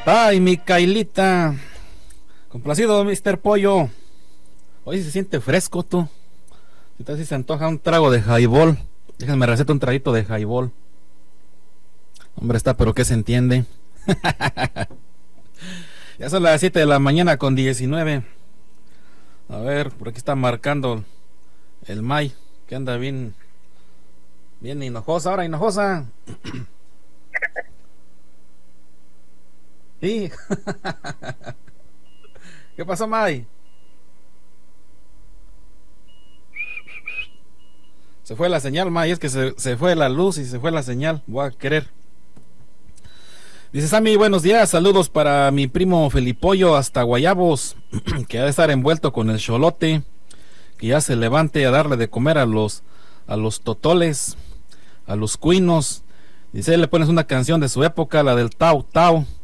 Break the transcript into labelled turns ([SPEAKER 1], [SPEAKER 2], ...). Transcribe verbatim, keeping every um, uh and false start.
[SPEAKER 1] Ay, mi Kailita. Complacido, mister Pollo. Hoy se siente fresco, tú. Si tal si se antoja un trago de highball. Déjenme recetar un traguito de highball. Hombre, está, pero ¿qué se entiende? Ya son las siete de la mañana con diecinueve. A ver, por aquí está marcando el May, que anda bien, bien hinojosa, ahora hinojosa. Sí. ¿Qué pasó, May? Se fue la señal, May, es que se, se fue la luz y se fue la señal. Voy a querer. Dice Sammy, buenos días, saludos para mi primo Felipollo hasta Guayabos, que ha de estar envuelto con el cholote, que ya se levante a darle de comer a los a los totoles, a los cuinos. Dice, le pones una canción de su época, la del Tau Tau.